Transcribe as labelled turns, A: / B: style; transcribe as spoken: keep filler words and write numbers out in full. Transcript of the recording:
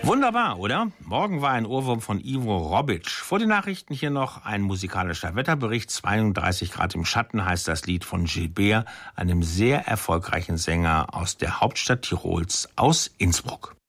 A: Wunderbar, oder? Morgen war ein Ohrwurm von Ivo Robic. Vor den Nachrichten hier noch ein musikalischer Wetterbericht. zweiunddreißig Grad im Schatten heißt das Lied von Gilbert, einem sehr erfolgreichen Sänger aus der Hauptstadt Tirols, aus Innsbruck.